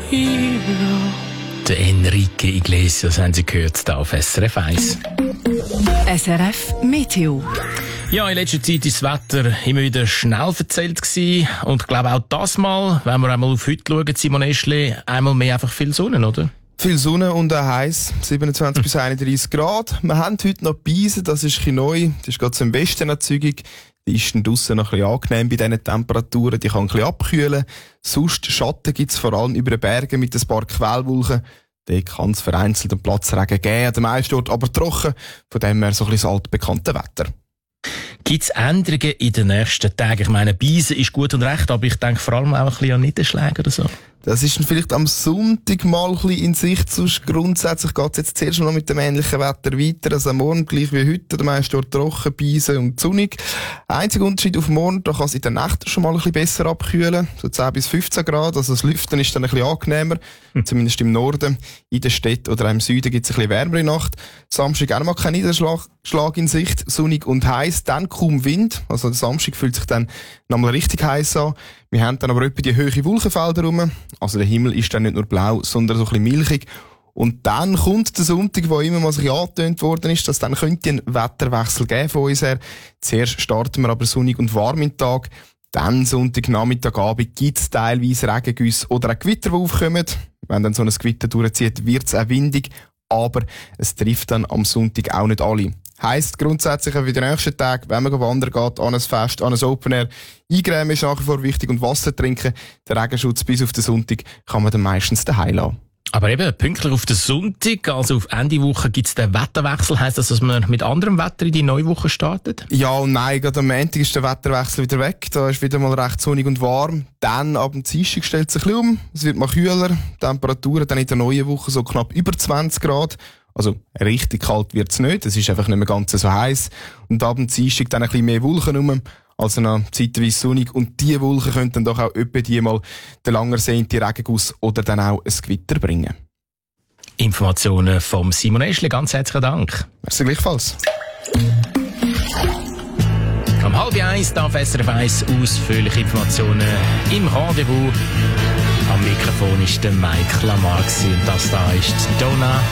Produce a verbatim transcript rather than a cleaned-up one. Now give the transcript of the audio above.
hero. Der Enrique Iglesias haben Sie gehört, hier auf S R F eins. S R F Meteo. Ja, in letzter Zeit war das Wetter immer wieder schnell verzählt gewesen. Und ich glaube auch das Mal, wenn wir einmal auf heute schauen, Simon Eschli, einmal mehr einfach viel Sonne, oder? Viel Sonne und auch heiß, siebenundzwanzig bis einunddreissig Grad. Wir haben heute noch Beise, das ist ein bisschen neu, das ist gerade so im Westen eine Zügig. Die ist dann draussen noch ein bisschen angenehm bei diesen Temperaturen, die kann ein bisschen abkühlen. Sonst Schatten gibt es vor allem über den Bergen mit ein paar Quellwolken. Da kann es vereinzelt einen Platzregen geben, an den meisten Orten aber trocken, von dem her so ein bisschen das altbekannte Wetter. Gibt es Änderungen in den nächsten Tagen? Ich meine, Beise ist gut und recht, aber ich denke vor allem auch ein bisschen an Niederschläge oder so. Das ist dann vielleicht am Sonntag mal ein bisschen in Sicht, sonst grundsätzlich geht es jetzt zuerst mal mit dem ähnlichen Wetter weiter, also am Morgen gleich wie heute, der meiste dort trocken, Beise und sonnig. Einziger Unterschied auf morgen, da kann es in der Nacht schon mal ein bisschen besser abkühlen, so zehn bis fünfzehn Grad, also das Lüften ist dann ein bisschen angenehmer, hm. zumindest im Norden. In der Stadt oder im Süden gibt es ein bisschen wärmere Nacht. Samstag auch mal kein Niederschlag Schlag in Sicht, sonnig und heiß, dann kaum Wind, also der Samstag fühlt sich dann nochmal richtig heiß an. Wir haben dann aber etwa die hohen Wolkenfelder rum. Also der Himmel ist dann nicht nur blau, sondern so ein bisschen milchig. Und dann kommt der Sonntag, wo immer mal so ein bisschen angetönt worden ist, dass dann könnte ein Wetterwechsel geben von uns her. Zuerst starten wir aber sonnig und warm im Tag. Dann Sonntagnachmittag, Abend gibt es teilweise Regengüsse oder auch Gewitter, die aufkommen. Wenn dann so ein Gewitter durchzieht, wird es auch windig. Aber es trifft dann am Sonntag auch nicht alle. Heisst grundsätzlich auch für die nächsten Tage, wenn man wandern geht, an ein Fest, an ein Open Air, eingrämen ist nach wie vor wichtig und Wasser trinken. Der Regenschutz bis auf den Sonntag kann man dann meistens daheim lassen. Aber eben, pünktlich auf den Sonntag, also auf Ende Woche, gibt es den Wetterwechsel. Heisst das, dass man mit anderem Wetter in die neue Woche startet? Ja und nein, gerade am Montag ist der Wetterwechsel wieder weg. Da ist wieder mal recht sonnig und warm. Dann ab dem Dienstag stellt es sich ein bisschen um. Es wird mal kühler. Temperaturen dann in der neuen Woche so knapp über zwanzig Grad. Also richtig kalt wird's nicht, es ist einfach nicht mehr ganz so heiß. Und ab dem Dienstag dann ein bisschen mehr Wolken rum, also noch zeitweise sonnig. Und diese Wolken können dann doch auch etwa die mal den lang ersehnten Regenguss oder dann auch ein Gewitter bringen. Informationen vom Simon Eschli, ganz herzlichen Dank. Merci gleichfalls. Am halb eins darf S R F eins ausführliche Informationen im Rendezvous. Am Mikrofon ist der Mike Lamar und das da ist Donna